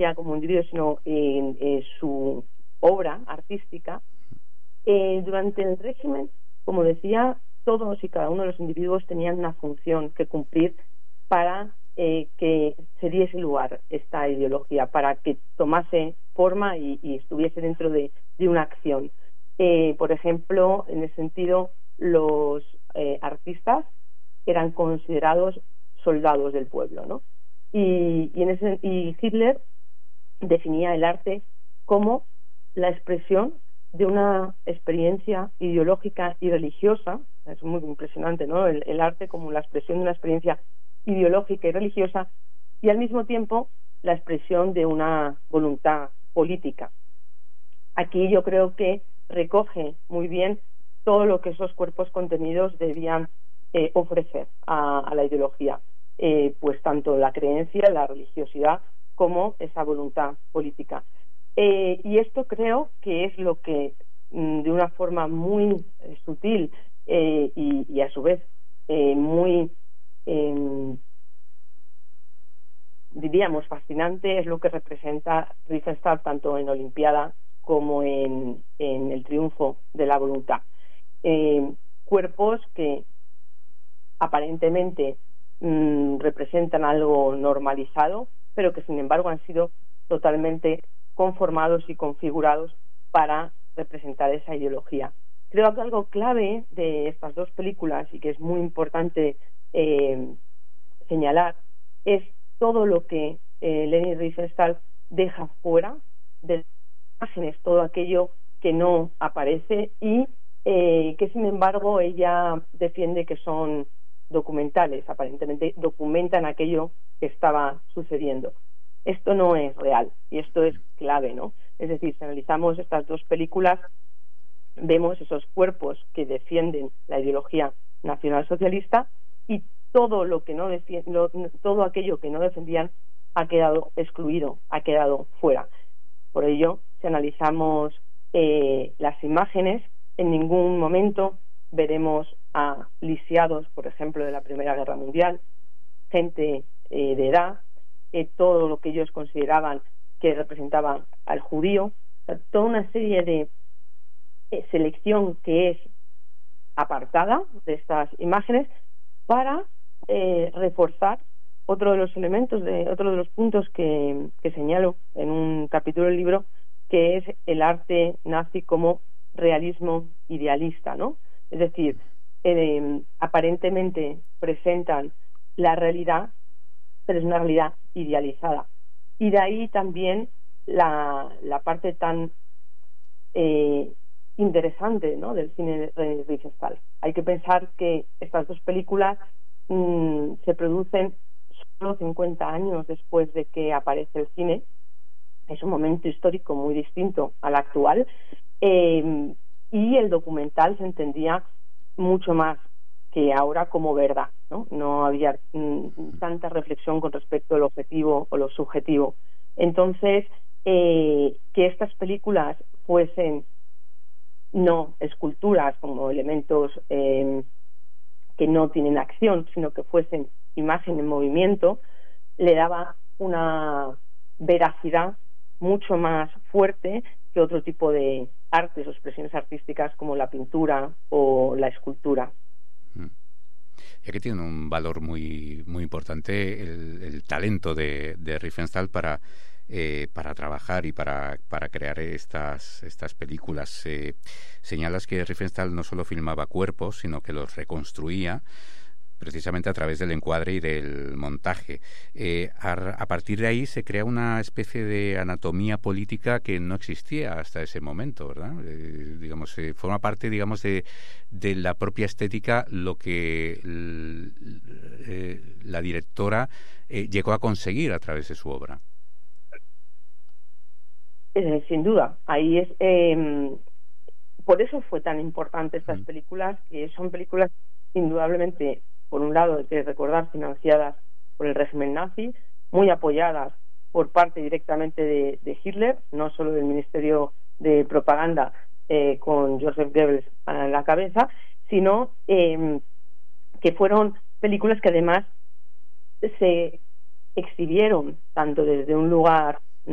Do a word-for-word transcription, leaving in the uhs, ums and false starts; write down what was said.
ya como individuo, sino en, en su obra artística. Eh, durante el régimen, como decía, todos y cada uno de los individuos tenían una función que cumplir para eh, que se diese lugar esta ideología, para que tomase forma y, y estuviese dentro de, de una acción. Eh, por ejemplo, en ese sentido, los eh, artistas eran considerados soldados del pueblo, ¿no? Y, y, en ese, y Hitler definía el arte como la expresión de una experiencia ideológica y religiosa. Es muy impresionante, ¿no? El, el arte como la expresión de una experiencia ideológica y religiosa, y al mismo tiempo la expresión de una voluntad política. Aquí yo creo que recoge muy bien todo lo que esos cuerpos contenidos debían eh, ofrecer a, a la ideología, eh, pues tanto la creencia, la religiosidad, como esa voluntad política. Eh, y esto creo que es lo que, mm, de una forma muy eh, sutil eh, y, y a su vez eh, muy, eh, diríamos, fascinante, es lo que representa Riefenstahl tanto en Olimpiada como en, en El triunfo de la voluntad. Eh, cuerpos que aparentemente mmm, representan algo normalizado, pero que sin embargo han sido totalmente conformados y configurados para representar esa ideología. Creo que algo clave de estas dos películas, y que es muy importante eh, señalar, es todo lo que eh, Leni Riefenstahl deja fuera de las imágenes, todo aquello que no aparece y eh, que sin embargo ella defiende que son documentales, aparentemente documentan aquello que estaba sucediendo. Esto no es real y esto es clave, ¿no? Es decir, si analizamos estas dos películas, vemos esos cuerpos que defienden la ideología nacionalsocialista y todo lo que no defiend- lo, todo aquello que no defendían ha quedado excluido, ha quedado fuera. Por ello, si analizamos eh, las imágenes, en ningún momento veremos a lisiados, por ejemplo, de la Primera Guerra Mundial, gente eh, de edad, eh, todo lo que ellos consideraban que representaba al judío, o sea, toda una serie de eh, selección que es apartada de estas imágenes para eh, reforzar otro de los elementos, de otro de los puntos que, que señalo en un capítulo del libro, que es el arte nazi como realismo idealista, ¿no? Es decir, eh, aparentemente presentan la realidad, pero es una realidad idealizada. Y de ahí también la, la parte tan eh, interesante, ¿no?, del cine de Riefenstahl. Hay que pensar que estas dos películas mmm, se producen solo cincuenta años después de que aparece el cine. Es un momento histórico muy distinto al actual, eh, y el documental se entendía mucho más que ahora como verdad, ¿no? No había mm, tanta reflexión con respecto al objetivo o lo subjetivo. Entonces, eh, que estas películas fuesen no esculturas como elementos eh, que no tienen acción, sino que fuesen imagen en movimiento, le daba una veracidad mucho más fuerte que otro tipo de artes o expresiones artísticas como la pintura o la escultura. Y aquí tiene un valor muy muy importante el, el talento de, de Riefenstahl para eh, para trabajar y para para crear estas estas películas. Eh, señalas que Riefenstahl no solo filmaba cuerpos, sino que los reconstruía precisamente a través del encuadre y del montaje. Eh, a, a partir de ahí se crea una especie de anatomía política que no existía hasta ese momento, ¿verdad? Eh, digamos, eh, forma parte, digamos, de, de la propia estética lo que l, eh, la directora eh, llegó a conseguir a través de su obra. Eh, sin duda, ahí es... Eh, por eso fue tan importante estas mm. películas, que son películas indudablemente, por un lado, hay que recordar, financiadas por el régimen nazi, muy apoyadas por parte directamente de, de Hitler, no solo del Ministerio de Propaganda eh, con Joseph Goebbels a la cabeza, sino eh, que fueron películas que además se exhibieron tanto desde un lugar